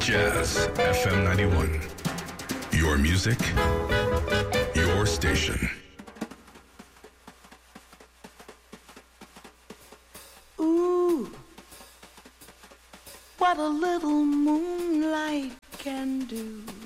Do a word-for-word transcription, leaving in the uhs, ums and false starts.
Jazz F M ninety-one. Your music, your station. Ooh, what a little moonlight can do.